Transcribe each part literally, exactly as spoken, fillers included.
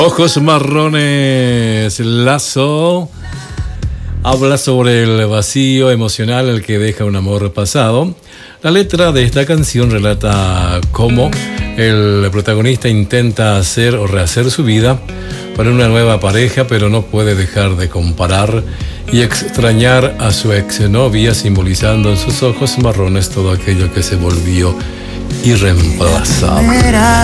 Ojos marrones, Lazo habla sobre el vacío emocional al que deja un amor pasado. La letra de esta canción relata cómo el protagonista intenta hacer o rehacer su vida con una nueva pareja, pero no puede dejar de comparar y extrañar a su exnovia, simbolizando en sus ojos marrones todo aquello que se volvió irreemplazable.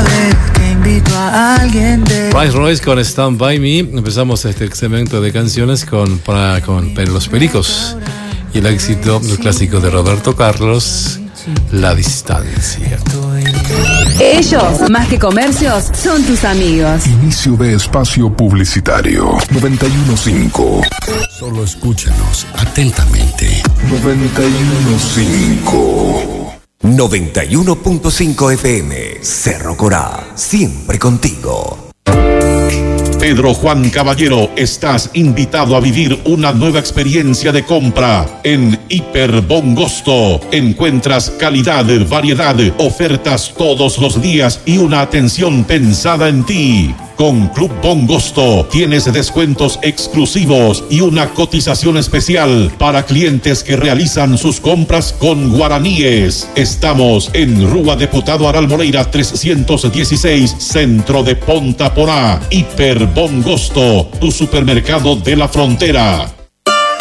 Rice Royce con Stand By Me. Empezamos este segmento de canciones con, para, con Los Pericos y el éxito del clásico de Roberto Carlos, La Distancia. Ellos, más que comercios, son tus amigos. Inicio de espacio publicitario. noventa y uno punto cinco. Solo escúchanos atentamente. noventa y uno punto cinco. noventa y uno punto cinco F M, Cerro Corá, siempre contigo. Pedro Juan Caballero, estás invitado a vivir una nueva experiencia de compra en Hiper Bongosto. Encuentras calidad, variedad, ofertas todos los días y una atención pensada en ti. Con Club Bongosto tienes descuentos exclusivos y una cotización especial para clientes que realizan sus compras con guaraníes. Estamos en Rúa Diputado Aral Moreira trescientos dieciséis, Centro de Ponta Porá. Hiper Bongosto, tu supermercado de la frontera.